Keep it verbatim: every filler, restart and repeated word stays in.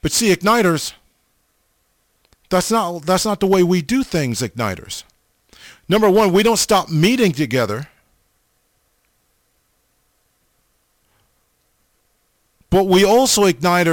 But see, igniters, that's not that's not the way we do things, igniters. Number one, we don't stop meeting together, but we also, igniters,